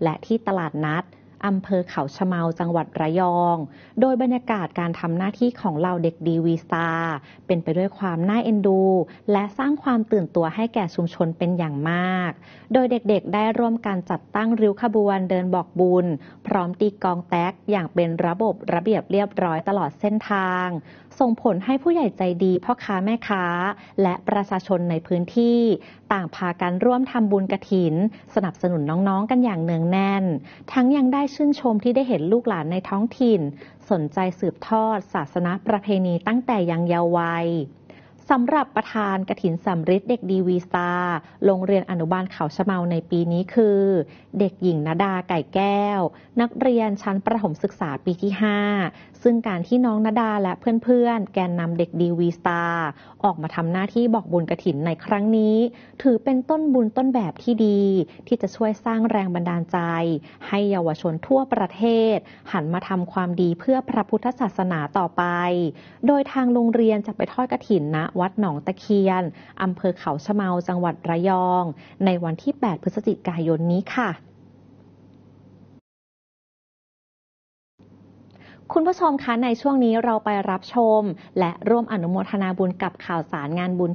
และที่ตลาดนัดอำเภอเขาชะเมาจังหวัดระยองโดยบรรยากาศการทำหน้าที่ของเหล่าเด็กดีวีสตาร์เป็นไปด้วยความน่าเอ็นดูและสร้างความตื่นตัวให้แก่ชุมชนเป็นอย่างมากโดยเด็กๆได้ร่วมกันจัดตั้งริ้วขบวนเดินบอกบุญพร้อมตีกลองแต๊กอย่างเป็นระบบระเบียบเรียบร้อยตลอดเส้นทางส่งผลให้ผู้ใหญ่ใจดีพ่อค้าแม่ค้าและประชาชนในพื้นที่ต่างพากันร่วมทำบุญกฐินสนับสนุนน้องๆกันอย่างเนืองแน่นทั้งยังได้ชื่นชมที่ได้เห็นลูกหลานในท้องถิ่นสนใจสืบทอดศาสนประเพณีตั้งแต่ยังเยาว์วัยสำหรับประธานกฐินสำริดเด็กดีวีสตาร์โรงเรียนอนุบาลเขาชะเมาในปีนี้คือเด็กหญิงณดาไก่แก้วนักเรียนชั้นประถมศึกษาปีที่ 5ซึ่งการที่น้องณดาและเพื่อนๆแกนนำเด็กดีวีสตาร์ออกมาทำหน้าที่บอกบุญกฐินในครั้งนี้ถือเป็นต้นบุญต้นแบบที่ดีที่จะช่วยสร้างแรงบันดาลใจให้เยาวชนทั่วประเทศหันมาทำความดีเพื่อพระพุทธศาสนาต่อไปโดยทางโรงเรียนจะไปทอดกฐินณวัดหนองตะเคียนอำเภอเขาชะเมาจังหวัดระยองในวันที่ 8 พฤศจิกายนนี้ค่ะคุณผู้ชมคะในช่วงนี้เราไปรับชมและร่วมอนุโมทนาบุญกับข่าวสารงานบุญ